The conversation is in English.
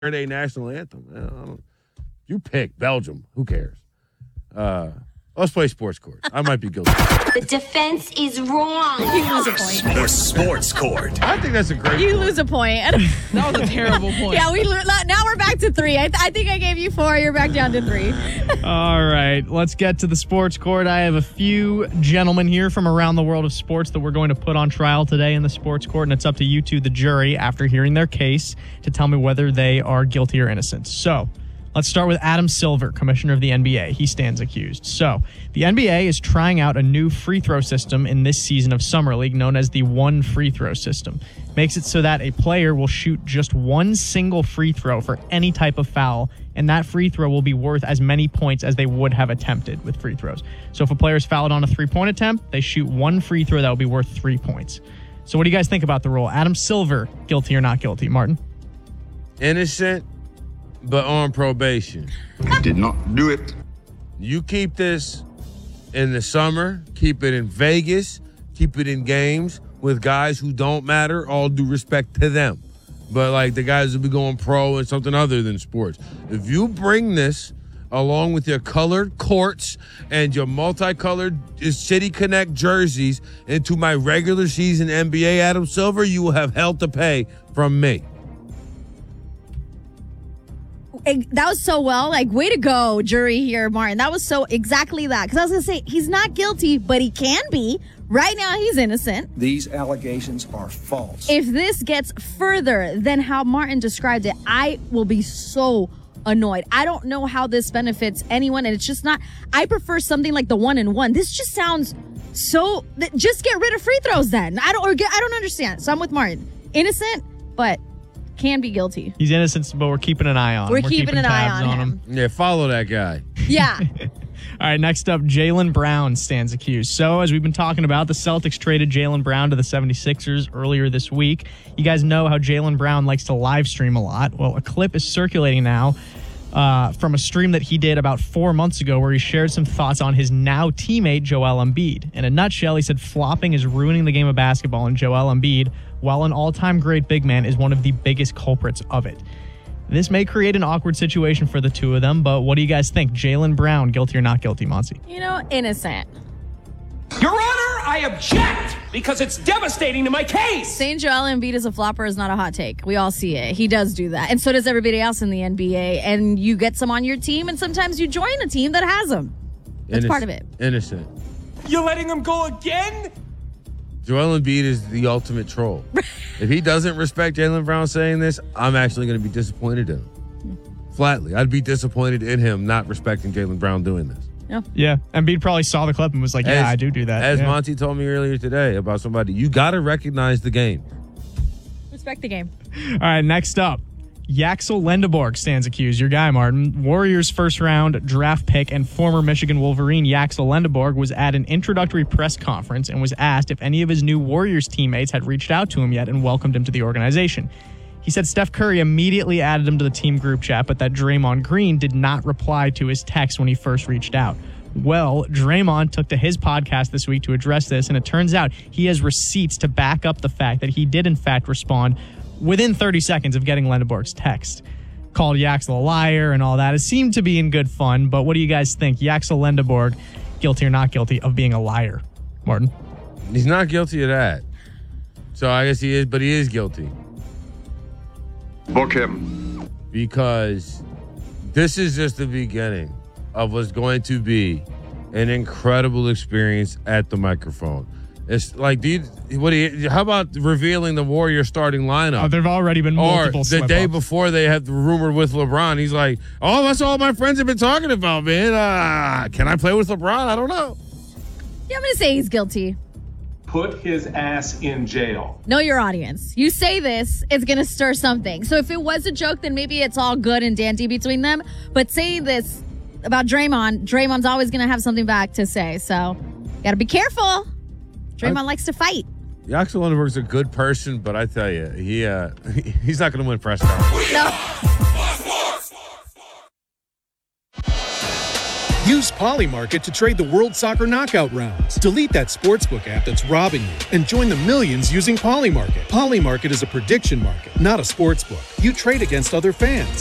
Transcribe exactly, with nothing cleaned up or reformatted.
Day national anthem. I don't, you pick Belgium. Who cares? Uh, let's play sports court. I might be guilty. The defense is wrong. You lose a point. The sports court. I think that's a great You point. lose a point. That was a terrible point. Yeah, we lo- now we're back to three. I, th- I think I gave you four. You're back down to three. All right, let's get to the sports court. I have a few gentlemen here from around the world of sports that we're going to put on trial today in the sports court, and it's up to you two, the jury, after hearing their case, to tell me whether they are guilty or innocent. So, let's start with Adam Silver, commissioner of the N B A. He stands accused. So, the N B A is trying out a new free throw system in this season of Summer League known as the one free throw system. Makes it so that a player will shoot just one single free throw for any type of foul, and that free throw will be worth as many points as they would have attempted with free throws. So if a player is fouled on a three-point attempt, they shoot one free throw that will be worth three points. So what do you guys think about the rule? Adam Silver, guilty or not guilty? Martin? Innocent, but on probation. Did not do it. You keep this in the summer, keep it in Vegas, keep it in games with guys who don't matter, all due respect to them. But like the guys who be going pro and something other than sports. If you bring this along with your colored courts and your multicolored City Connect jerseys into my regular season N B A, Adam Silver, you will have hell to pay from me. That was so well. Like, way to go, jury here, Martin. That was so exactly that. Because I was going to say, he's not guilty, but he can be. Right now, he's innocent. These allegations are false. If this gets further than how Martin described it, I will be so annoyed. I don't know how this benefits anyone, and it's just not. I prefer something like the one and one. This just sounds so. Just get rid of free throws then. I don't. Or get, I don't understand. So I'm with Martin. Innocent, but can be guilty. He's innocent, but we're keeping an eye on him. We're, we're keeping, keeping an eye on, on him. him. Yeah, follow that guy. Yeah. All right, next up, Jaylen Brown stands accused. So, as we've been talking about, the Celtics traded Jaylen Brown to the seventy-sixers earlier this week. You guys know how Jaylen Brown likes to live stream a lot. Well, a clip is circulating now uh, from a stream that he did about four months ago where he shared some thoughts on his now teammate, Joel Embiid. In a nutshell, he said flopping is ruining the game of basketball, and Joel Embiid, while an all-time great big man, is one of the biggest culprits of it. This may create an awkward situation for the two of them, but what do you guys think? Jaylen Brown, guilty or not guilty, Monty? You know, innocent. Your Honor, I object because it's devastating to my case. Saying Joel Embiid is a flopper is not a hot take. We all see it. He does do that. And so does everybody else in the N B A. And you get some on your team, and sometimes you join a team that has them. That's Innocent. part of it. Innocent. You're letting him go again? Joel Embiid is the ultimate troll. If he doesn't respect Jaylen Brown saying this, I'm actually going to be disappointed in him. Flatly. I'd be disappointed in him not respecting Jaylen Brown doing this. Yeah. Yeah. Embiid probably saw the clip and was like, yeah, as, I do do that. As yeah. Monty told me earlier today about somebody, you got to recognize the game. Respect the game. All right, next up. Yaxel Lendeborg stands accused. Your guy, Martin. Warriors first round draft pick and former Michigan Wolverine Yaxel Lendeborg was at an introductory press conference and was asked if any of his new Warriors teammates had reached out to him yet and welcomed him to the organization. He said Steph Curry immediately added him to the team group chat, but that Draymond Green did not reply to his text when he first reached out. Well, Draymond took to his podcast this week to address this, and it turns out he has receipts to back up the fact that he did in fact respond within thirty seconds of getting Lendeborg's text. Called Yaxel a liar and all that. It seemed to be in good fun, but what do you guys think? Yaxel Lendeborg, guilty or not guilty of being a liar? Martin? He's not guilty of that. So I guess he is, but he is guilty. Book him. Because this is just the beginning of what's going to be an incredible experience at the microphone. It's like, do you, what do you, how about revealing the Warriors starting lineup? Oh, there've already been multiple Or the day slip-ups. before they had the rumor with LeBron. He's like, oh, that's all my friends have been talking about, man. Uh, can I play with LeBron? I don't know. Yeah, I'm going to say he's guilty. Put his ass in jail. Know your audience. You say this, it's going to stir something. So if it was a joke, then maybe it's all good and dandy between them. But saying this about Draymond, Draymond's always going to have something back to say. So got to be careful. Draymond I, likes to fight. Yaxel Lendeborg's a good person, but I tell you, he uh, he's not going to win press conference. No. You Use Polymarket to trade the World Soccer Knockout rounds. Delete that sportsbook app that's robbing you and join the millions using Polymarket. Polymarket is a prediction market, not a sportsbook. You trade against other fans.